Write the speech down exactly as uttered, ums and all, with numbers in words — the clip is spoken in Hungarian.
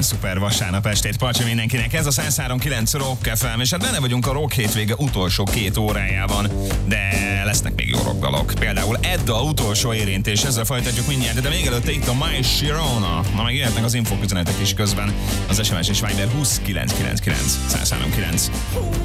Nagyon szuper vasárnap estét, Pacsi mindenkinek. Ez a száz három kilenc Rock ef em, és hát benne vagyunk a Rock hétvége utolsó két órájában, de lesznek még jó rockdalok. Például Edda utolsó érintés, ezzel folytatjuk mindjárt, de még előtte itt a My Sharona. Na meg jöhetnek az infoküzenetek is közben. Az es em es és Viber húsz kilenc kilenc kilenc száz három kilenc.